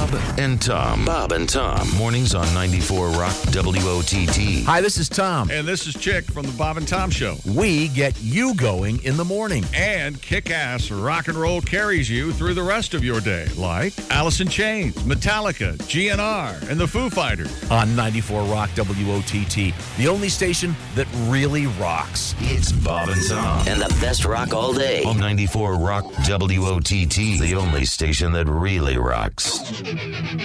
Bob and Tom. Bob and Tom. Mornings on 94 Rock WOTT. Hi, this is Tom. And this is Chick from the Bob and Tom Show. We get you going in the morning. And kick-ass rock and roll carries you through the rest of your day, like Alice in Chains, Metallica, GNR, and the Foo Fighters. On 94 Rock WOTT, the only station that really rocks. It's Bob and Tom. And the best rock all day. On 94 Rock WOTT, the only station that really rocks.